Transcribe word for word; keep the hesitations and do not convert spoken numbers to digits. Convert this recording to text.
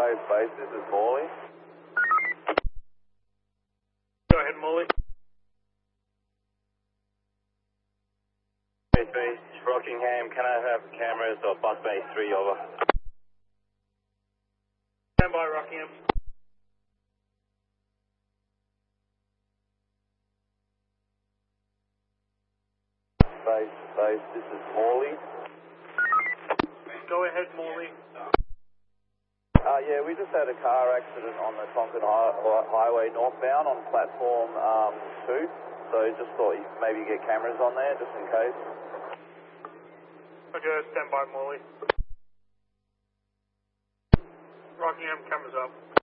Base, base, this is Morley. Go ahead, Morley. Base, base, Rockingham, can I have cameras or bus base three over? Stand by, Rockingham. Base, base, this is Morley. Go ahead, Morley. Uh, yeah, we just had a car accident on the Tonkin hi Highway northbound on platform um, two, so just thought you maybe get cameras on there just in case. Okay, stand by, Morley. Rockingham, cameras up.